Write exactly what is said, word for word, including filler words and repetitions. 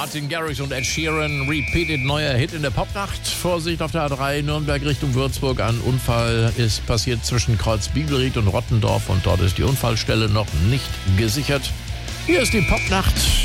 Martin Garrix und Ed Sheeran. Repeated, neuer Hit in der Popnacht. Vorsicht auf der A drei, Nürnberg Richtung Würzburg. Ein Unfall ist passiert zwischen Kreuz-Biegelried und Rottendorf und dort ist die Unfallstelle noch nicht gesichert. Hier ist die Popnacht.